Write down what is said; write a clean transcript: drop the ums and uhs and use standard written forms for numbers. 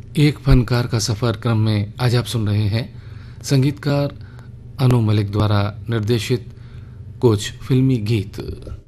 एक फनकार का सफर क्रम में आज आप सुन रहे हैं संगीतकार अनु मलिक द्वारा निर्देशित कुछ फिल्मी गीत।